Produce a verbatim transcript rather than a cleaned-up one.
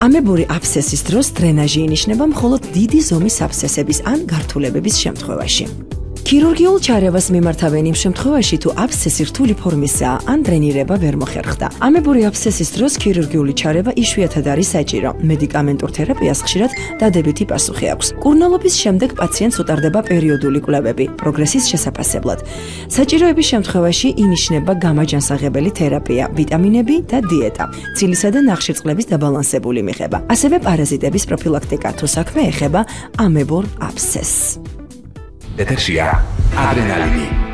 ამებური აბსცესის დროს დრენაჟი ინიშნება მხოლოდ დიდი ზომის აბსცესების ან გართულებების შემთხვევაში. ქირურგიულ ჩარევას მიმართავენ იმ შემთხვევაში, თუ აბსცესი რთული ფორმისაა ან დრენირება ვერ მოხერხდა. ამებური აბსცესის დროს ქირურგიული ჩარევა იშვიათად არის საჭირო. მედიკამენტურ თერაპიას ხშირად დადებითი პასუხი აქვს. კურნალობის შემდეგ პაციენტს უტარდება პერიოდული კვლევები პროგრესის შესაფასებლად. საჭიროების შემთხვევაში ინიშნება გამაჯანსაღებელი თერაპია, ვიტამინები და დიეტა, ცილისა და ნახშირწყლების დაბალანსებული მიღება, ასევე პარაზიტების პროფილაქტიკა, თუ საქმე ეხება ამებურ აბსცესს. Detersia, adrenalini.